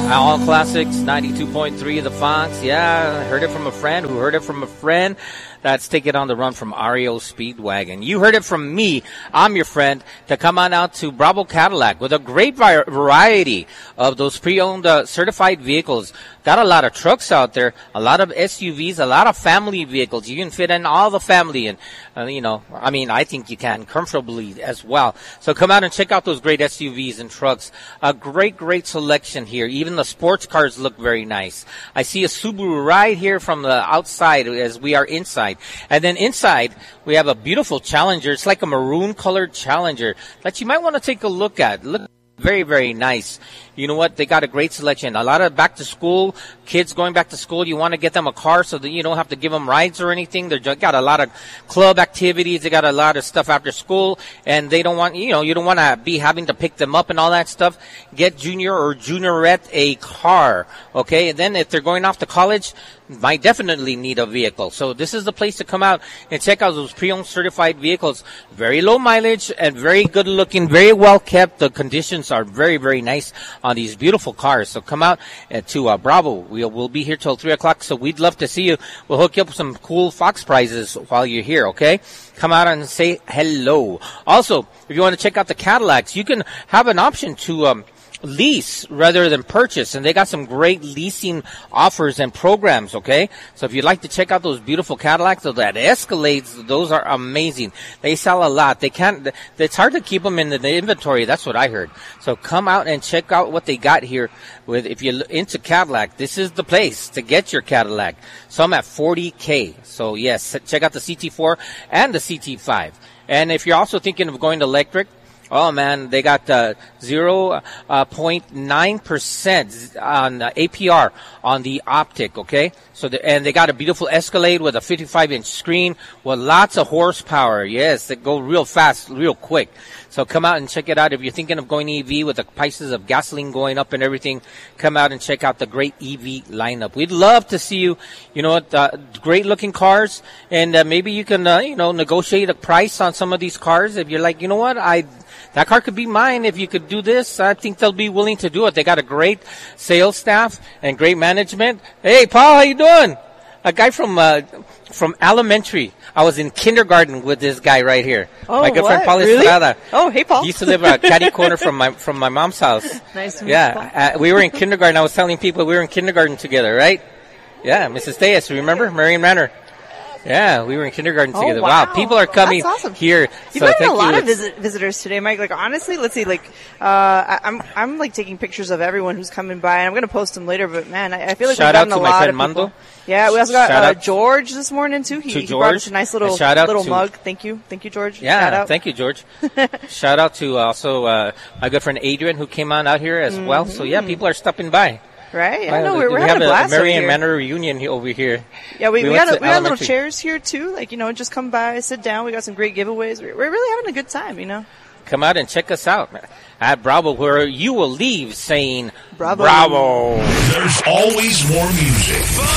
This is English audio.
All Classics, 92.3 The Fox. Yeah, heard it from a friend who heard it from a friend. That's Take It on the Run from REO Speedwagon. You heard it from me. I'm your friend to come on out to Bravo Cadillac with a great variety of those pre-owned certified vehicles. Got a lot of trucks out there, a lot of SUVs, a lot of family vehicles. You can fit in all the family and, I think you can comfortably as well. So come out and check out those great SUVs and trucks. A great selection here. Even the sports cars look very nice. I see a Subaru right here from the outside as we are inside. And then inside, we have a beautiful Challenger. It's like a maroon-colored Challenger that you might want to take a look at. Look very nice. You know what? They got a great selection. A lot of back to school kids going back to school. You want to get them a car so that you don't have to give them rides or anything. They got a lot of club activities. They got a lot of stuff after school, and they don't want you don't want to be having to pick them up and all that stuff. Get Junior or Juniorette a car, okay? And then if they're going off to college, might definitely need a vehicle. So this is the place to come out and check out those pre-owned certified vehicles. Very low mileage and very good looking, very well kept. The conditions are very nice on these beautiful cars. So come out to Bravo. We'll be here till 3 o'clock. So we'd love to see you. We'll hook you up with some cool Fox prizes while you're here, okay? Come out and say hello. Also, if you want to check out the Cadillacs, you can have an option to lease rather than purchase, and they got some great leasing offers and programs, okay? So if you'd like to check out those beautiful Cadillacs, those that Escalades, those are amazing. They sell a lot. It's hard to keep them in the inventory. That's what I heard. So come out and check out what they got here. If you're into Cadillac, this is the place to get your Cadillac. Some at $40K. So yes, check out the CT4 and the CT5. And if you're also thinking of going electric, oh man, they got 0.9% on APR on the Optic, okay? And they got a beautiful Escalade with a 55-inch screen with lots of horsepower. Yes, they go real fast, real quick. So come out and check it out. If you're thinking of going EV with the prices of gasoline going up and everything, come out and check out the great EV lineup. We'd love to see you. You know what? Great looking cars, and maybe you can, negotiate a price on some of these cars. If you're like, you know what, that car could be mine. If you could do this, I think they'll be willing to do it. They got a great sales staff and great management. Hey, Paul, how you doing? A guy from elementary. I was in kindergarten with this guy right here. Oh, my good friend Paul really? Estrada. Oh, hey, Paul. He used to live catty corner from my mom's house. Nice to meet you, Paul. We were in kindergarten. I was telling people we were in kindergarten together, right? Yeah, Mrs. Theus, remember? Marion Manor. Yeah, we were in kindergarten together. Wow, people are coming here. You've got a lot of visitors today, Mike. Like, honestly, let's see. Like, I'm like taking pictures of everyone who's coming by, and I'm going to post them later. But man, I feel like we've gotten a lot of people. Mando. Yeah, we also got George this morning too. He brought us a nice little mug. Thank you, George. Yeah, thank you, George. Shout out to also my good friend Adrian who came on out here as well. So yeah, people are stopping by. Right? I know, we're having a blast over here. Marion Manor reunion over here. Yeah, we got little chairs here, too. Like, just come by, sit down. We got some great giveaways. We're really having a good time, Come out and check us out at Bravo, where you will leave saying, Bravo. Bravo. There's always more music.